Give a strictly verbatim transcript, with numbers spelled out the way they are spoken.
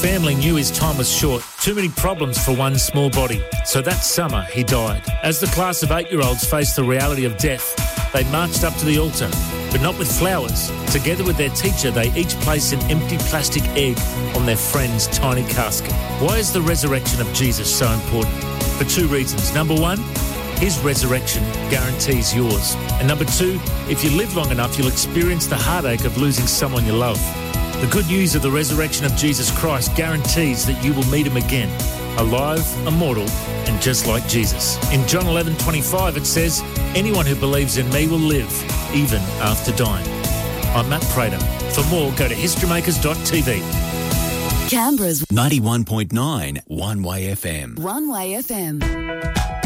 family knew his time was short. Too many problems for one small body. So that summer, he died. As the class of eight-year-olds faced the reality of death, they marched up to the altar, but not with flowers. Together with their teacher, they each placed an empty plastic egg on their friend's tiny casket. Why is the resurrection of Jesus so important? For two reasons. Number one, his resurrection guarantees yours. And number two, if you live long enough, you'll experience the heartache of losing someone you love. The good news of the resurrection of Jesus Christ guarantees that you will meet him again, alive, immortal, and just like Jesus. In John eleven twenty-five, it says, anyone who believes in me will live, even after dying. I'm Matt Prater. For more, go to history makers dot t v. Canberra's ninety-one point nine One Way F M. One Way F M.